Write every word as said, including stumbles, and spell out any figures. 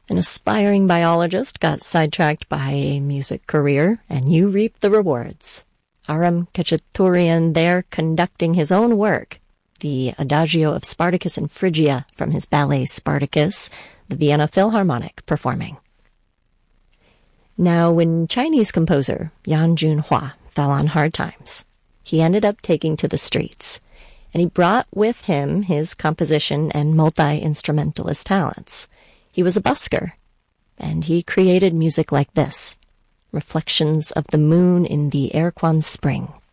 An aspiring biologist got sidetracked by a music career, and you reap the rewards. Aram Khachaturian there conducting his own work, the Adagio of Spartacus and Phrygia from his ballet Spartacus, the Vienna Philharmonic performing. Now, when Chinese composer Yan Junhua fell on hard times, he ended up taking to the streets, and he brought with him his composition and multi-instrumentalist talents. He was a busker, and he created music like this, Reflections of the Moon in the Erquan Spring.